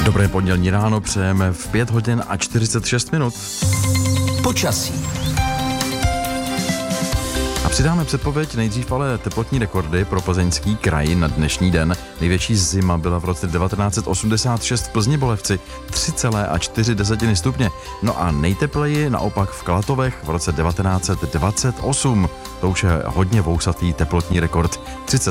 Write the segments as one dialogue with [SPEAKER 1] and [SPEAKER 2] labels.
[SPEAKER 1] Dobré pondělní ráno přejeme v 5 hodin a 46 minut.
[SPEAKER 2] Počasí.
[SPEAKER 1] A přidáme předpověď nejdřív ale teplotní rekordy pro Plzeňský kraj na dnešní den. Největší zima byla v roce 1986 v Plzni Bolevci 3,4 stupně. No a nejtepleji naopak v Klatovech v roce 1928. To už je hodně vousatý teplotní rekord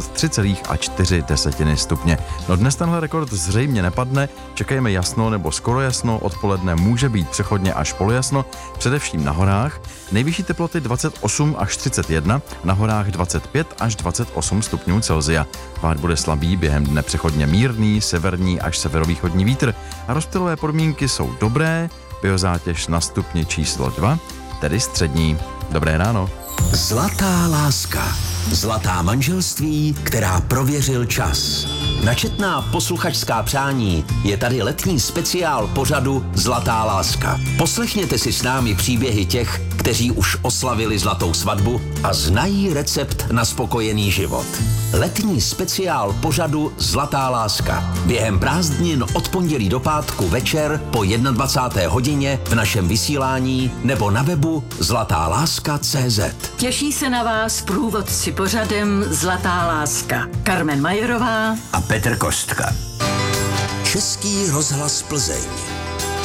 [SPEAKER 1] 33,4 stupně. No dnes tenhle rekord zřejmě nepadne, čekejme jasno nebo skoro jasno, odpoledne může být přechodně až polojasno, především na horách. Nejvyšší teploty 28 až 31, na horách 25 až 28 stupňů Celsia. Pád bude slabý, během dne přechodně mírný, severní až severovýchodní vítr a rozptylové podmínky jsou dobré, biozátěž na stupni číslo 2, tedy střední. Dobré ráno.
[SPEAKER 2] Zlatá láska. Zlatá manželství, která prověřil čas. Na četná posluchačská přání je tady letní speciál pořadu Zlatá láska. Poslechněte si s námi příběhy těch, kteří už oslavili zlatou svatbu a znají recept na spokojený život. Letní speciál pořadu Zlatá láska. Během prázdnin od pondělí do pátku večer po 21. hodině v našem vysílání nebo na webu zlatáláska.cz.
[SPEAKER 3] Těší se na vás průvodci pořadem Zlatá láska. Karmen Majerová
[SPEAKER 2] a Petr Kostka. Český rozhlas Plzeň.